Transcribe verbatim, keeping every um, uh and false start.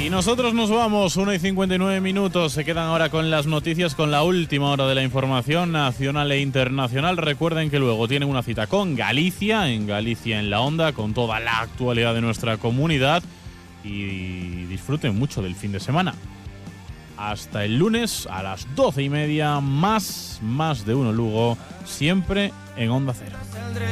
Y nosotros nos vamos, una y cincuenta y nueve minutos. Se quedan ahora con las noticias, con la última hora de la información nacional e internacional. Recuerden que luego tienen una cita con Galicia, en Galicia en la Onda, con toda la actualidad de nuestra comunidad. Y disfruten mucho del fin de semana. Hasta el lunes a las doce y media, más, más de uno Lugo, siempre en Onda Cero.